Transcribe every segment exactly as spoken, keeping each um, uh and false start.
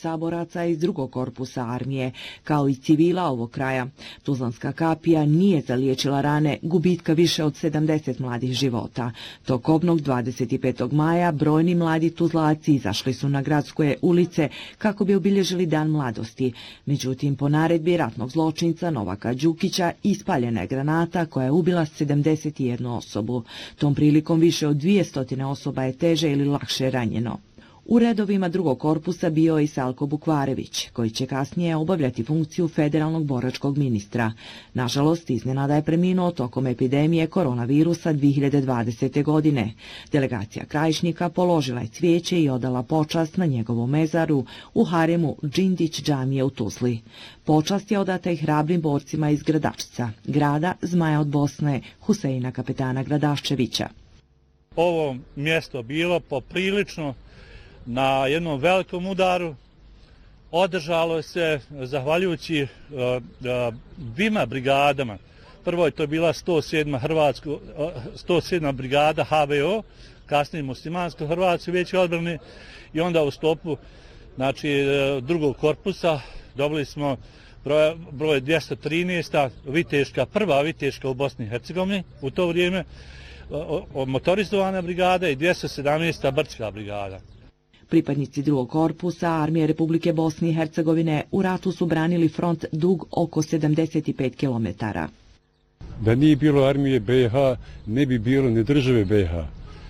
saboraca iz drugog korpusa armije, kao i civila ovog kraja. Tuzlanska kapija nije zaliječila rane gubitka više od sedamdeset mladih života. Tokobnog dvadeset petog maja brojni mladi Tuzlaci izašli su na gradske ulice kako bi obilježili Dan mladosti. Međutim, po naredbi ratnog zločinca Novaka Đukića ispaljena je granata koja je ubila sedamdeset jednu osobu. Tom prilikom više od dvjesto osoba je teže ili lakše ranjeno. U redovima drugog korpusa bio je i Salko Bukvarević, koji će kasnije obavljati funkciju federalnog boračkog ministra. Nažalost, iznenada je preminuo tokom epidemije koronavirusa dvije hiljade dvadesete. godine. Delegacija Krajišnika položila je cvijeće i odala počast na njegovom mezaru u haremu Džindić džamije u Tuzli. Počast je odata i hrabrim borcima iz Gradačca, grada Zmaja od Bosne, Huseina kapetana Gradaščevića. Ovo mjesto bilo poprilično na jednom velikom udaru, održalo se zahvaljujući uh, uh, dvima brigadama. Prvo je to bila sto sedma, Hrvatsko, uh, sto sedma brigada H V O, kasnije muslimansko-hrvatske vijeće odbrane, i onda u stopu znači, uh, drugog korpusa dobili smo broj, broj dvjesto trinaest. Viteška, prva Viteška u Bosni i Hercegovini u to vrijeme, uh, motorizovana brigada i dvjesto sedamnaesta Brdska brigada. Pripadnici drugog korpusa Armije Republike Bosne i Hercegovine u ratu su branili front dug oko sedamdeset pet kilometara. Da nije bilo armije B i H, ne bi bilo ni države B i H.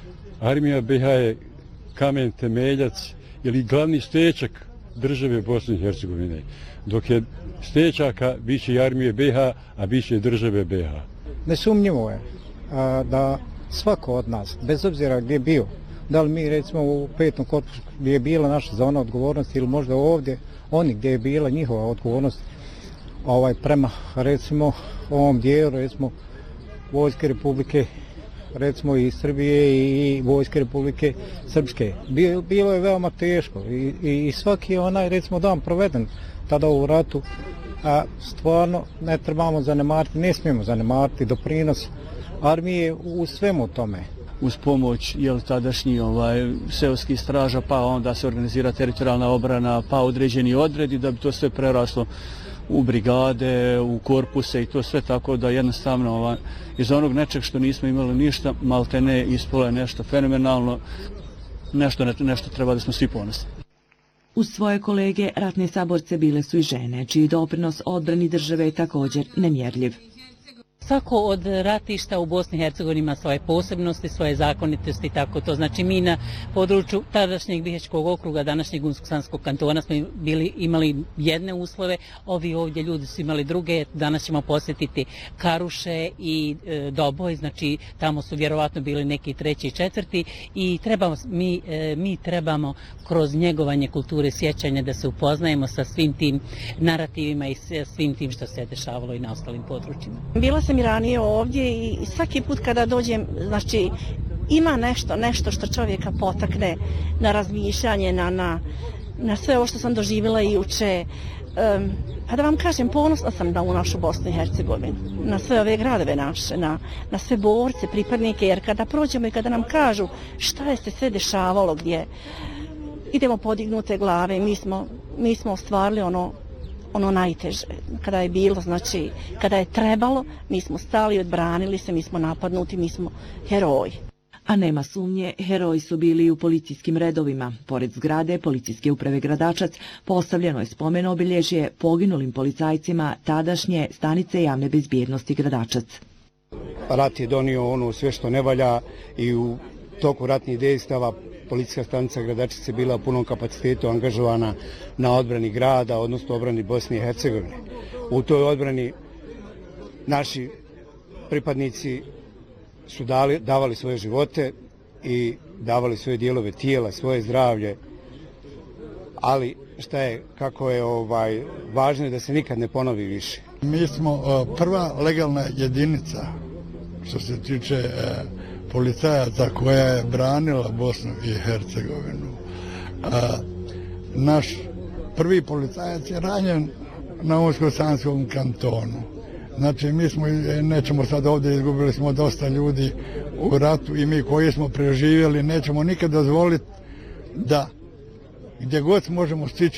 Armija B i H je kamen temeljac ili glavni stečak države Bosne i Hercegovine. Dok je stečaka, bit će i armije B i H, a bit će i države B i H. Nesumnjivo je a, da svako od nas, bez obzira gdje je bio, da li mi recimo u petom korpusu gdje je bila naša zona odgovornosti ili možda ovdje oni gdje je bila njihova odgovornost ovaj, prema recimo ovom dijelu recimo Vojske Republike recimo i Srbije i Vojske Republike Srpske. Bilo, bilo je veoma teško i, i, i svaki onaj recimo dan proveden tada u ratu, a stvarno ne trebamo zanemariti, ne smijemo zanemariti doprinos armije u svemu tome. Uz pomoć jel, tadašnji ovaj, seoskih straža, pa onda se organizira teritorijalna obrana, pa određeni odredi da bi to sve preraslo u brigade, u korpuse i to sve tako da jednostavno ovaj, iz onog nečeg što nismo imali ništa, maltene ispalo je nešto fenomenalno, nešto, nešto treba da smo svi ponosni. Uz svoje kolege ratne saborce bile su i žene, čiji doprinos odbrani države je također nemjerljiv. Svako od ratišta u Bosni i Hercegovini ima svoje posebnosti, svoje zakonitosti, tako to. Znači mi na području tadašnjeg Bihaćkog okruga, današnjeg Unsko-Sanskog kantona smo bili, imali jedne uslove, ovi ovdje ljudi su imali druge. Danas ćemo posjetiti Karuše i e, Doboj, znači tamo su vjerovatno bili neki treći i četvrti i trebamo, mi, e, mi trebamo kroz njegovanje kulture sjećanja da se upoznajemo sa svim tim narativima i svim tim što se dešavalo i na ostalim područjima. Bila sam i ranije ovdje i svaki put kada dođem, znači ima nešto, nešto što čovjeka potakne na razmišljanje, na, na, na sve ovo što sam doživjela i juče. Um, pa da vam kažem, ponosna sam na u našu Bosnu i Hercegovinu, na sve ove gradove naše, na, na sve borce, pripadnike, jer kada prođemo i kada nam kažu šta je se sve dešavalo gdje idemo podignute glave, mi smo, mi smo ostvarili ono ono najteže, kada je bilo, znači, kada je trebalo, mi smo stali, odbranili se, mi smo napadnuti, mi smo heroji. A nema sumnje, heroji su bili i u policijskim redovima. Pored zgrade Policijske uprave Gradačac postavljeno je spomen obilježje poginulim policajcima tadašnje stanice javne bezbjednosti Gradačac. Rat je donio ono sve što ne valja i u toku ratnih dejstava policijska stanica Gradačac je bila u punom kapacitetu angažovana na odbrani grada, odnosno odbrani Bosne i Hercegovine. U toj odbrani naši pripadnici su dali, davali svoje živote i davali svoje dijelove tijela, svoje zdravlje, ali šta je, kako je ovaj, važno je da se nikad ne ponovi više. Mi smo uh, prva legalna jedinica što se tiče uh, policajaca koja je branila Bosnu i Hercegovinu. A, naš prvi policajac je ranjen na Unsko-Sanskom kantonu. Znači mi smo, nećemo sad ovdje, izgubili smo dosta ljudi u ratu i mi koji smo preživjeli nećemo nikad dozvoliti da gdje god možemo stići